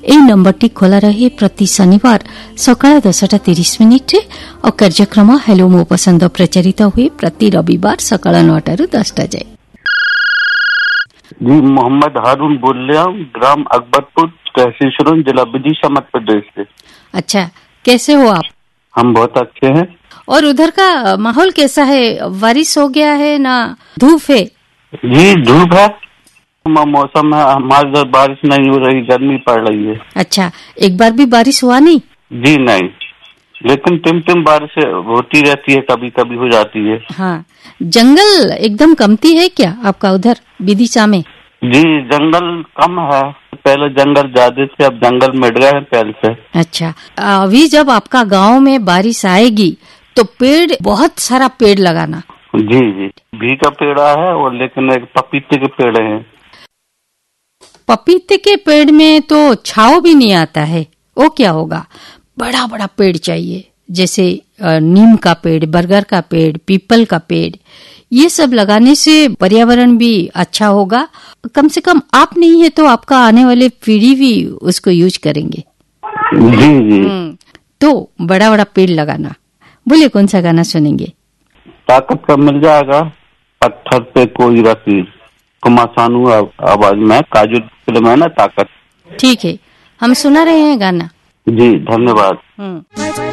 এই নম্বরটি খোলা রহে প্রতি শনিবার সকাল 10:30 और कार्यक्रम हेलो मो पसंद प्रचारित हुए प्रति रविवार सकाल 9 ରୁ 10 जाए। जी मोहम्मद हारून बोल रहा हूँ, ग्राम अकबरपुर, तहसील सुरन, जिला विदिशा, मध्य प्रदेश से। अच्छा, कैसे हो आप? हम बहुत अच्छे हैं। और उधर का माहौल कैसा है? बारिश हो गया है ना धूप है? जी धूप है, मौसम है, हमारे इधर बारिश नहीं हो रही, गर्मी पड़ रही है। अच्छा, एक बार भी बारिश हुआ नहीं? जी नहीं, लेकिन टिम बारिश होती रहती है, कभी कभी हो जाती है। हाँ, जंगल एकदम कमती है क्या आपका उधर विदिशा में? जी जंगल कम है, पहले जंगल ज्यादा थे, अब जंगल मिट गए हैं पहले से। अच्छा, अभी जब आपका गांव में बारिश आएगी तो पेड़, बहुत सारा पेड़ लगाना। जी जी, भी का पेड़ है और लेकिन एक पपीते के पेड़ हैं। पपीते के पेड़ में तो छाव भी नहीं आता है, वो क्या होगा? बड़ा बड़ा पेड़ चाहिए, जैसे नीम का पेड़, बरगद का पेड़, पीपल का पेड़, ये सब लगाने से पर्यावरण भी अच्छा होगा। कम से कम आप नहीं है तो आपका आने वाले पीढ़ी भी उसको यूज करेंगे। जी जी। तो बड़ा बड़ा पेड़ लगाना। बोले कौन सा गाना सुनेंगे? ताकत का मिल जाएगा, पत्थर पे कोई रसीद, कुमार सानू आवाज में, काजू फिल्म है ना ताकत। ठीक है, हम सुना रहे हैं गाना। जी धन्यवाद।